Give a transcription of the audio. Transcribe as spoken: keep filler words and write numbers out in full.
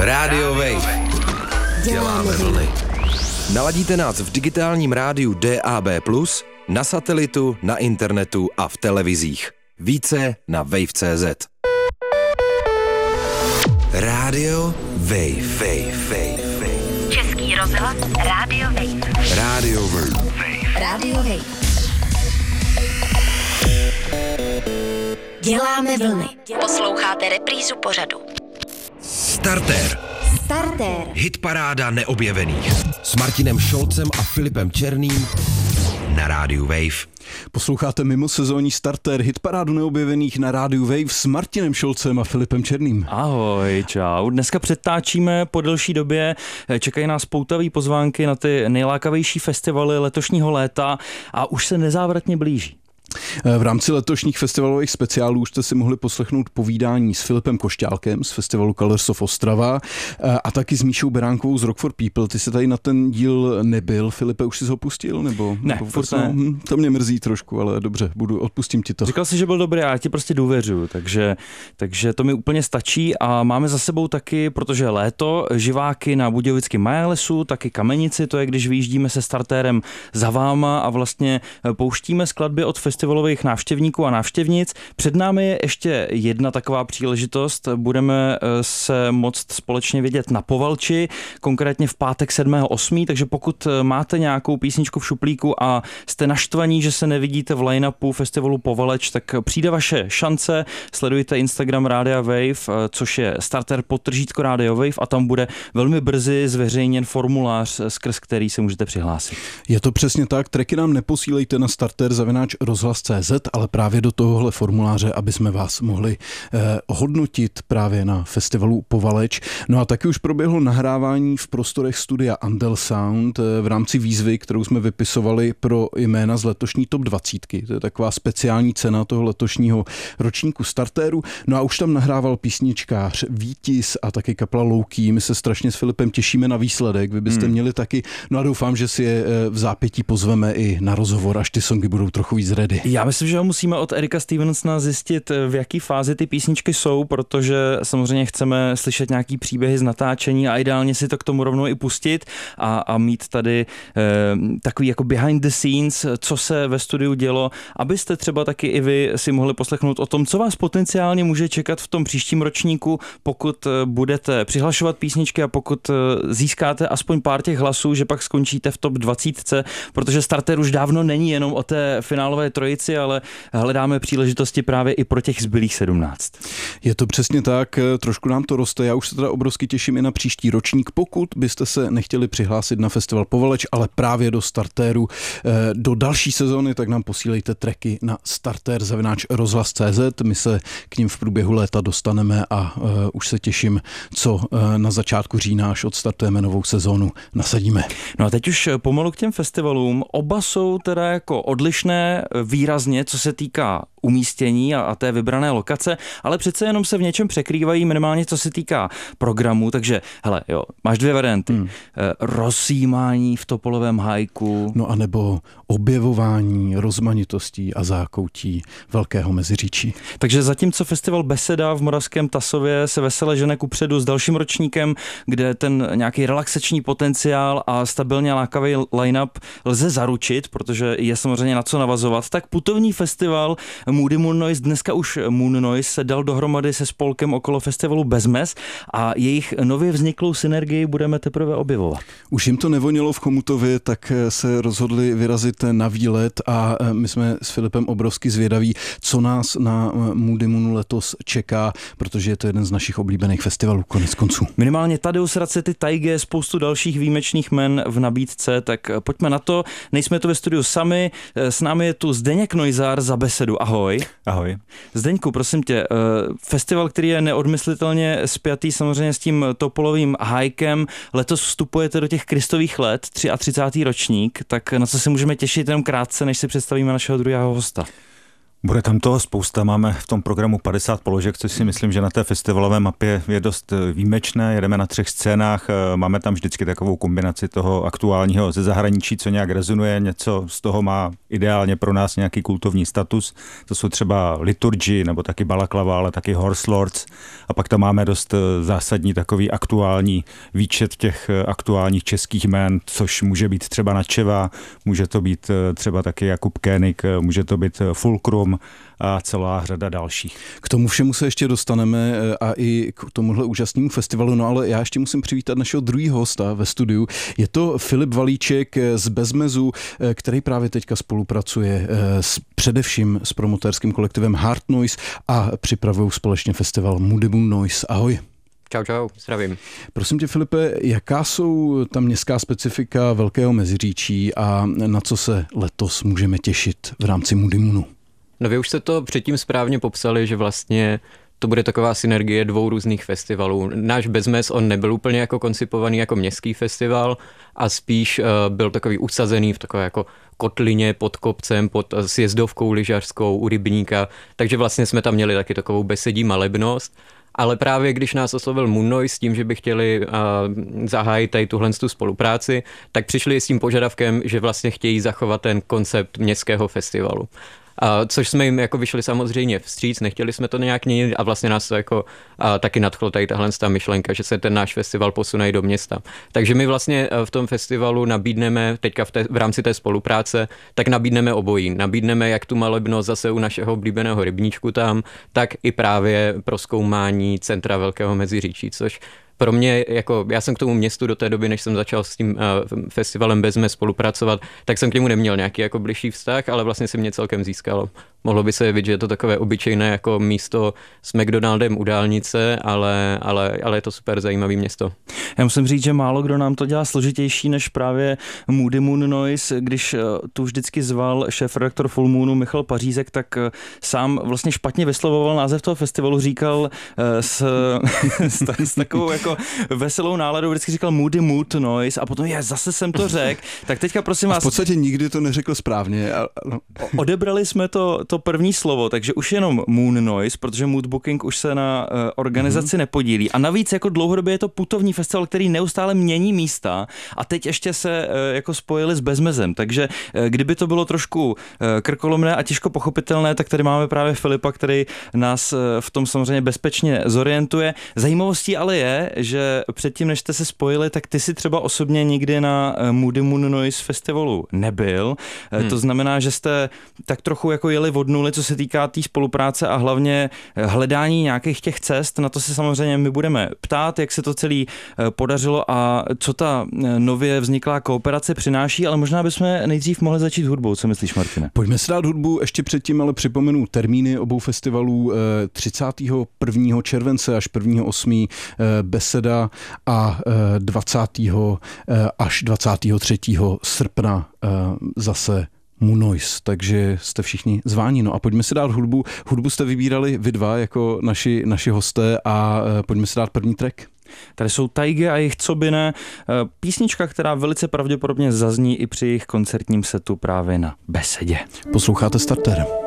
Radio Wave. Děláme vlny. Naladíte nás v digitálním rádiu D A B plus, na satelitu, na internetu a v televizích. Více na wave tečka cé zet. Radio Wave. Wave. Wave. Wave. Český rozhlas Radio Wave. Radio Wave. Radio Wave. Děláme vlny. Posloucháte reprízu pořadu. Startér. Startér. Hitparáda neobjevených. S Martinem Šolcem a Filipem Černým na rádiu Wave. Posloucháte mimosezónní startér hitparádu neobjevených na rádiu Wave s Martinem Šolcem a Filipem Černým. Ahoj, čau. Dneska předtáčíme po delší době, čekají nás poutavý pozvánky na ty nejlákavější festivaly letošního léta a už se nezávratně blíží. V rámci letošních festivalových speciálů už jste si mohli poslechnout povídání s Filipem Košťálkem z festivalu Colors of Ostrava a taky s Míšou Beránkovou z Rock for People. Ty se tady na ten díl nebyl. Filipe, už jsi ho pustil? Nebo, ne, nebo furt vlastně, ne. Hm, to mě mrzí trošku, ale dobře, budu, odpustím ti to. Říkal jsi, že byl dobrý a já ti prostě důvěřuju, takže, takže to mi úplně stačí a máme za sebou taky, protože je léto, živáky na Budějovickém Majalesu, taky Kamenici, to je, když vyjíždíme se startérem za váma a vlastně pouštíme skladby od festivalových návštěvníků a návštěvnic. Před námi je ještě jedna taková příležitost. Budeme se moct společně vidět na Povalči, konkrétně v pátek sedmého osmého takže pokud máte nějakou písničku v šuplíku a jste naštvaní, že se nevidíte v line-upu festivalu Povaleč, tak přijde vaše šance. Sledujte Instagram Rádia Wave, což je starter podtržítko Radio Wave a tam bude velmi brzy zveřejněn formulář, skrz který se můžete přihlásit. Je to přesně tak. Tracky nám neposílejte na starter zavináč rozhlas tečka cé zet, ale právě do tohohle formuláře, aby jsme vás mohli eh, hodnotit právě na festivalu Povaleč. No a taky už proběhlo nahrávání v prostorech studia Andel Sound eh, v rámci výzvy, kterou jsme vypisovali pro jména z letošní top dvacítky. To je taková speciální cena toho letošního ročníku startéru. No a už tam nahrával písničkář Vítis a taky kapela Louký. My se strašně s Filipem těšíme na výsledek. Vy byste hmm. měli taky. No a doufám, že si je v zápětí pozveme i na rozhovor, až ty songy budou trochu víc ready. Já myslím, že musíme od Erika Stevensona zjistit, v jaký fázi ty písničky jsou, protože samozřejmě chceme slyšet nějaký příběhy z natáčení a ideálně si to k tomu rovnou i pustit a, a mít tady eh, takový jako behind the scenes, co se ve studiu dělo, abyste třeba taky i vy si mohli poslechnout o tom, co vás potenciálně může čekat v tom příštím ročníku, pokud budete přihlašovat písničky a pokud získáte aspoň pár těch hlasů, že pak skončíte v top dvacítce, protože starter už dávno není jenom o té finálové trojici, ale hledáme příležitosti právě i pro těch zbylých sedmnáct. Je to přesně tak, trošku nám to roste. Já už se teda obrovsky těším i na příští ročník. Pokud byste se nechtěli přihlásit na festival Povaleč, ale právě do startéru do další sezóny, tak nám posílejte tracky na startér zavináč rozhlas tečka cé zet. My se k ním v průběhu léta dostaneme a uh, už se těším, co uh, na začátku října, až odstartujeme novou sezónu, nasadíme. No a teď už pomalu k těm festivalům. Oba jsou teda jako odlišné výrazně, co se týká umístění a, a té vybrané lokace, ale přece jenom se v něčem překrývají, minimálně co se týká programu, takže hele, jo, máš dvě varianty. Hmm. Rozjímání v Topolovém hajku. No a nebo objevování rozmanitostí a zákoutí Velkého Meziříčí. Takže zatímco festival Beseda v Moravském Tasově se vesele žene kupředu s dalším ročníkem, kde ten nějaký relaxační potenciál a stabilně lákavý line-up lze zaručit, protože je samozřejmě na co navazovat, tak putovní festival Moody Moon Noise, dneska už Moon Noise, se dal dohromady se spolkem okolo festivalu Bezmes a jejich nově vzniklou synergii budeme teprve objevovat. Už jim to nevonilo v Chomutově, tak se rozhodli vyrazit na výlet a my jsme s Filipem obrovsky zvědaví, co nás na Moody Moonu letos čeká, protože je to jeden z našich oblíbených festivalů, konec konců. Minimálně Tadeusz Racety, Taige, spoustu dalších výjimečných men v nabídce, tak pojďme na to. Nejsme tu ve studiu sami, s námi je tu Zdeněk Neuzaar za Besedu. Ahoj. Ahoj. Zdeňku, prosím tě, festival, který je neodmyslitelně spjatý samozřejmě s tím Topolovým hajkem, letos vstupujete do těch Kristových let, třicátý třetí ročník, tak na co se můžeme těšit jenom krátce, než si představíme našeho druhého hosta? Bude tam toho spousta, máme v tom programu padesát položek, což si myslím, že na té festivalové mapě je dost výjimečné, jedeme na třech scénách, máme tam vždycky takovou kombinaci toho aktuálního ze zahraničí, co nějak rezonuje, něco z toho má ideálně pro nás nějaký kultovní status, to jsou třeba Liturgy nebo taky Balaklava, ale taky Horse Lords a pak tam máme dost zásadní takový aktuální výčet těch aktuálních českých jmén, což může být třeba Načeva, může to být třeba taky Jakub Koenig, může to být Fulcrum a celá řada dalších. K tomu všemu se ještě dostaneme a i k tomuhle úžasnému festivalu, no ale já ještě musím přivítat našeho druhého hosta ve studiu. Je to Filip Valíček z Bezmezu, který právě teďka spolupracuje s, především s promotérským kolektivem Hard Noise a připravují společně festival Moody Moon Noise. Ahoj. Čau, čau, zdravím. Prosím tě, Filipe, jaká jsou ta městská specifika Velkého Meziříčí a na co se letos můžeme těšit v rámci Moody Moonu? No vy už jste to předtím správně popsali, že vlastně to bude taková synergie dvou různých festivalů. Náš Bezmez, on nebyl úplně jako koncipovaný jako městský festival a spíš uh, byl takový usazený v takové jako kotlině pod kopcem, pod sjezdovkou lyžařskou u rybníka, takže vlastně jsme tam měli taky takovou besedí malebnost. Ale právě když nás oslovil Moon Noise s tím, že by chtěli uh, zahájit tady tuhle tu spolupráci, tak přišli s tím požadavkem, že vlastně chtějí zachovat ten koncept městského festivalu. Uh, což jsme jim jako vyšli samozřejmě vstříc, nechtěli jsme to nějak měnit a vlastně nás to jako uh, taky nadchlo tady tahle ta myšlenka, že se ten náš festival posune do města. Takže my vlastně uh, v tom festivalu nabídneme, teďka v, té, v rámci té spolupráce, tak nabídneme obojí. Nabídneme jak tu malebnost zase u našeho oblíbeného rybníčku tam, tak i právě prozkoumání centra Velkého Meziříčí, což pro mě, jako já jsem k tomu městu do té doby, než jsem začal s tím uh, festivalem Bezmez spolupracovat, tak jsem k němu neměl nějaký jako bližší vztah, ale vlastně se mě celkem získalo. Mohlo by se jevit, že je to takové obyčejné jako místo s McDonaldem u dálnice, ale, ale, ale je to super zajímavé město. Já musím říct, že málo kdo nám to dělá složitější než právě Moody Moon Noise. Když tu vždycky zval šéfredaktor Full Moonu Michal Pařízek, tak sám vlastně špatně vyslovoval název toho festivalu, říkal s, s, s takovou jako veselou náladou, vždycky říkal Moody Moon Noise a potom je, zase jsem to řekl. Tak teďka prosím vás... A v podstatě nikdy to neřekl správně. A, no. Odebrali jsme to, to první slovo, takže už jenom Moon Noise, protože Mood Booking už se na uh, organizaci mm-hmm. nepodílí. A navíc jako dlouhodobě je to putovní festival, který neustále mění místa a teď ještě se uh, jako spojili s Bezmezem. Takže uh, kdyby to bylo trošku uh, krkolomné a těžko pochopitelné, tak tady máme právě Filipa, který nás uh, v tom samozřejmě bezpečně zorientuje. Zajímavostí ale je, že předtím, než jste se spojili, tak ty si třeba osobně nikdy na uh, Moody Moon Noise festivalu nebyl. Uh, hmm. To znamená, že jste tak trochu jako jeli od nuly, co se týká té tý spolupráce a hlavně hledání nějakých těch cest. Na to se samozřejmě my budeme ptát, jak se to celé podařilo a co ta nově vzniklá kooperace přináší, ale možná bychom nejdřív mohli začít hudbou. Co myslíš, Martine? Pojďme si dát hudbu ještě předtím, ale připomenu termíny obou festivalů třicátého prvního července až prvního osmého Beseda a dvacátého až dvacátého třetího srpna zase Moon Noise, takže jste všichni zváni. No a pojďme si dát hudbu. Hudbu jste vybírali vy dva jako naši, naši hosté a pojďme si dát první track. Tady jsou Taige a jejich Cobine, písnička, která velice pravděpodobně zazní i při jejich koncertním setu právě na Besedě. Posloucháte Starter.